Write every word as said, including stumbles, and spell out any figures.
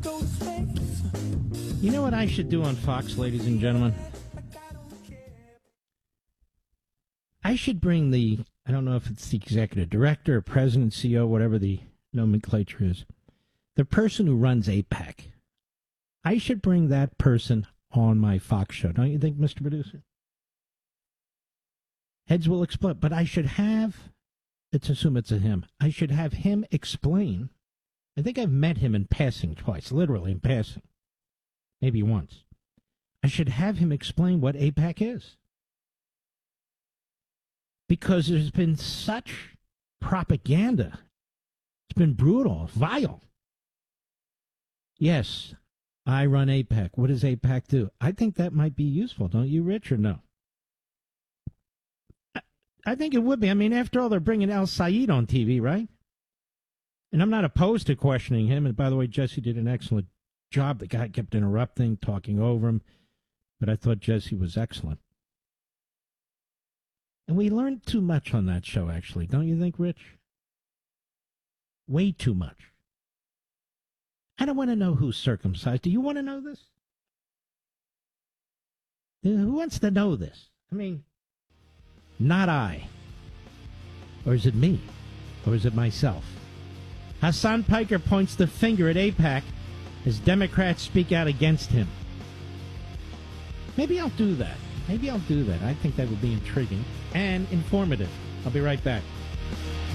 You know what I should do on Fox, ladies and gentlemen? I should bring the, I don't know if it's the executive director, or president, C E O, whatever the nomenclature is, the person who runs AIPAC. I should bring that person on my Fox show. Don't you think, Mister Producer? Heads will explode. But I should have, let's assume it's a him, I should have him explain. I think I've met him in passing twice, literally in passing. Maybe once. I should have him explain what AIPAC is. Because there's been such propaganda. It's been brutal, vile. Yes, I run AIPAC. What does AIPAC do? I think that might be useful, don't you, Rich, or no? I, I think it would be. I mean, after all, they're bringing Al Saeed on T V, right? And I'm not opposed to questioning him. And by the way, Jesse did an excellent job. The guy kept interrupting, talking over him. But I thought Jesse was excellent. And we learned too much on that show, actually. Don't you think, Rich? Way too much. I don't want to know who's circumcised. Do you want to know this? Who wants to know this? I mean, not I. Or is it me? Or is it myself? Hassan Piker points the finger at AIPAC as Democrats speak out against him. Maybe I'll do that. Maybe I'll do that. I think that would be intriguing and informative. I'll be right back.